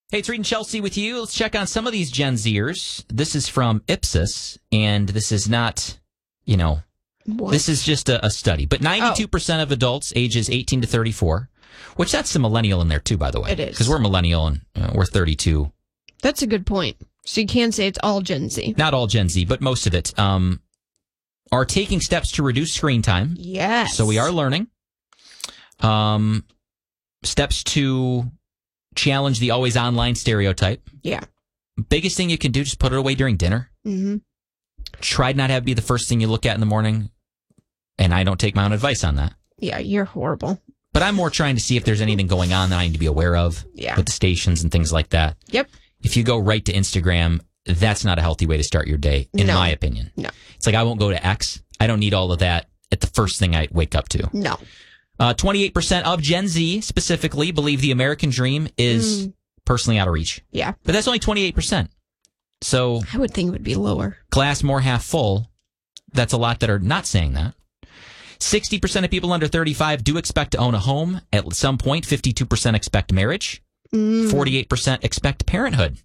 Hey, it's Reed and Chelsea with you. Let's check on some of these Gen Zers. This is from Ipsos, and this is not, this is just a study. But 92% of adults ages 18 to 34, which that's the millennial in there too, by the way. It is. Because we're millennial and we're 32. That's a good point. So you can't say it's all Gen Z. Not all Gen Z, but most of it are taking steps to reduce screen time. Yes. So we are learning. Steps to challenge the always online stereotype. Yeah. Biggest thing you can do, just put it away during dinner. Mm-hmm. Try not to have it be the first thing you look at in the morning. And I don't take my own advice on that. Yeah, you're horrible. But I'm more trying to see if there's anything going on that I need to be aware of with the stations and things like that. Yep. If you go right to Instagram, that's not a healthy way to start your day, in my opinion. No. It's like I won't go to X. I don't need all of that at the first thing I wake up to. No. 28% of Gen Z specifically believe the American dream is personally out of reach. Yeah. But that's only 28%. So I would think it would be lower. Glass more half full. That's a lot that are not saying that. 60% of people under 35 do expect to own a home at some point. 52% expect marriage. 48% expect parenthood.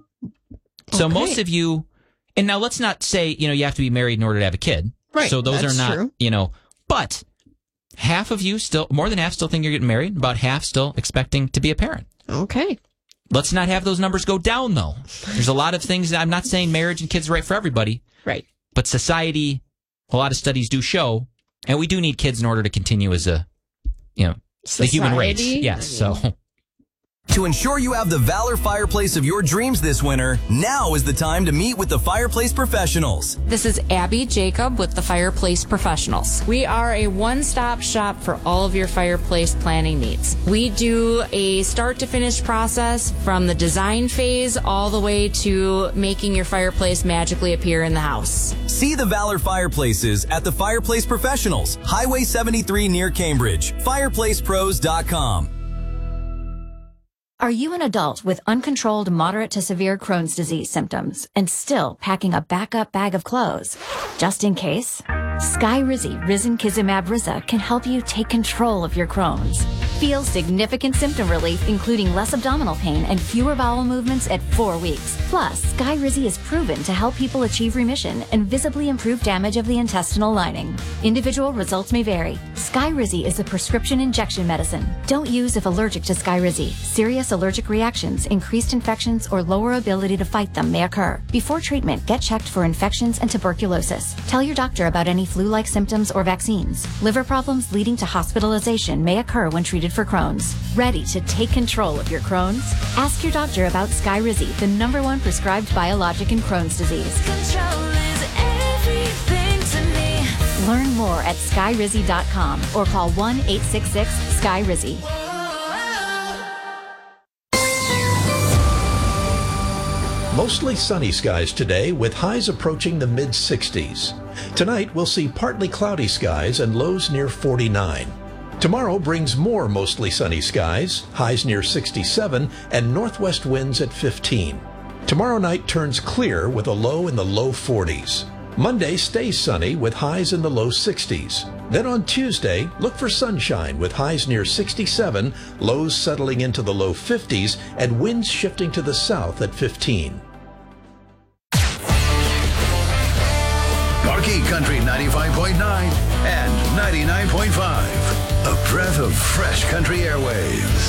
So most of you, and now let's not say, you have to be married in order to have a kid. Right. So those that's are not, true. But half of you more than half still think you're getting married. About half still expecting to be a parent. Okay. Let's not have those numbers go down, though. There's a lot of things that I'm not saying marriage and kids are right for everybody. Right. But society, a lot of studies do show, and we do need kids in order to continue as the human race. Yes. So. To ensure you have the Valor fireplace of your dreams this winter, now is the time to meet with the fireplace professionals. This is Abby Jacob with the Fireplace Professionals. We are a one-stop shop for all of your fireplace planning needs. We do a start-to-finish process from the design phase all the way to making your fireplace magically appear in the house. See the Valor fireplaces at the Fireplace Professionals, Highway 73 near Cambridge, fireplacepros.com. Are you an adult with uncontrolled moderate to severe Crohn's disease symptoms and still packing a backup bag of clothes? Just in case, Skyrizi Risankizumab Riza can help you take control of your Crohn's. Feel significant symptom relief, including less abdominal pain and fewer bowel movements at 4 weeks. Plus, Skyrizi is proven to help people achieve remission and visibly improve damage of the intestinal lining. Individual results may vary. Skyrizi is a prescription injection medicine. Don't use if allergic to Skyrizi. Serious allergic reactions, increased infections, or lower ability to fight them may occur. Before treatment, get checked for infections and tuberculosis. Tell your doctor about any flu-like symptoms or vaccines. Liver problems leading to hospitalization may occur when treated for Crohn's. Ready to take control of your Crohn's? Ask your doctor about Skyrizi, the #1 prescribed biologic in Crohn's disease. Control is everything to me. Learn more at skyrizi.com or call 1-866-SKYRIZI. Mostly sunny skies today with highs approaching the mid-60s. Tonight we'll see partly cloudy skies and lows near 49. Tomorrow brings more mostly sunny skies, highs near 67, and northwest winds at 15. Tomorrow night turns clear with a low in the low 40s. Monday stays sunny with highs in the low 60s. Then on Tuesday, look for sunshine with highs near 67, lows settling into the low 50s, and winds shifting to the south at 15. Marquee Country 95.9 and 99.5. A breath of fresh country airwaves.